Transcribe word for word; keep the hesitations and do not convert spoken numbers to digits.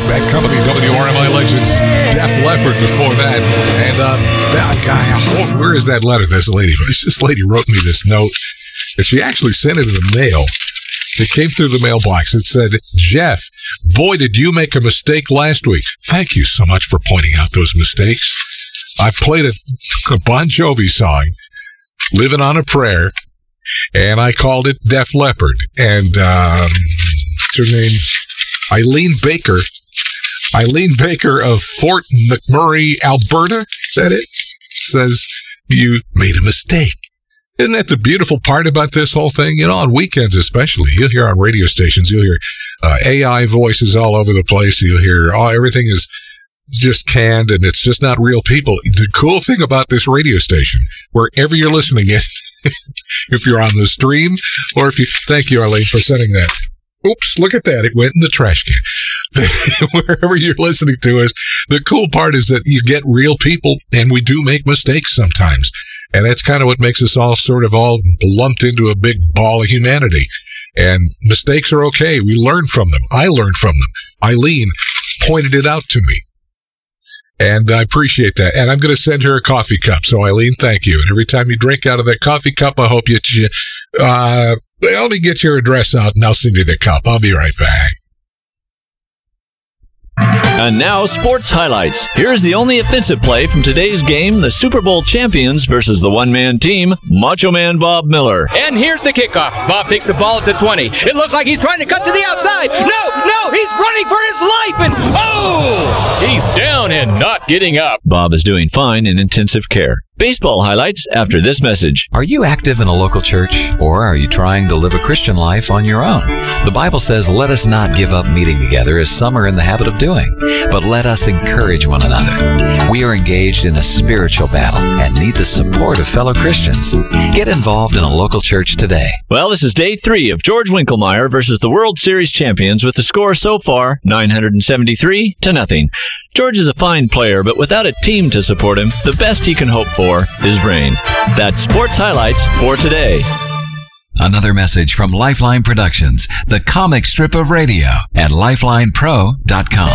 Bad Company, W R M I Legends, Def Leppard before that. And uh, that guy, oh, where is that letter? This lady, this lady wrote me this note, and she actually sent it in the mail. It came through the mailbox. It said, Jeff, boy, did you make a mistake last week. Thank you so much for pointing out those mistakes. I played a, a Bon Jovi song, Living on a Prayer, and I called it Def Leppard. And um, what's her name? Eileen Baker. Eileen Baker of Fort McMurray, Alberta. Is that it? Says you made a mistake. Isn't that the beautiful part about this whole thing? You know, on weekends especially, you'll hear on radio stations, you'll hear uh, A I voices all over the place. You'll hear oh, everything is just canned and it's just not real people. The cool thing about this radio station, wherever you're listening in, if you're on the stream or if you, thank you, Arlene, for sending that. Oops, look at that. It went in the trash can. Wherever you're listening to us, the cool part is that you get real people and we do make mistakes sometimes. And that's kind of what makes us all sort of all lumped into a big ball of humanity. And mistakes are okay. We learn from them. I learned from them. Eileen pointed it out to me. And I appreciate that. And I'm going to send her a coffee cup. So, Eileen, thank you. And every time you drink out of that coffee cup, I hope you, uh, let me get your address out and I'll send you the cup. I'll be right back. And now, sports highlights. Here's the only offensive play from today's game, the Super Bowl champions versus the one-man team, Macho Man Bob Miller. And here's the kickoff. Bob takes the ball at the twenty. It looks like he's trying to cut to the outside. No, no, he's running for his life, and oh! He's down and not getting up. Bob is doing fine in intensive care. Baseball highlights after this message. Are you active in a local church, or are you trying to live a Christian life on your own? The Bible says, let us not give up meeting together as some are in the habit of doing, but let us encourage one another. We are engaged in a spiritual battle and need the support of fellow Christians. Get involved in a local church today. Well, this is day three of George Winkelmeyer versus the World Series champions with the score so far, nine hundred seventy-three to nothing. George is a fine player, but without a team to support him, the best he can hope for is rain. That's sports highlights for today. Another message from Lifeline Productions, the comic strip of radio at lifeline pro dot com.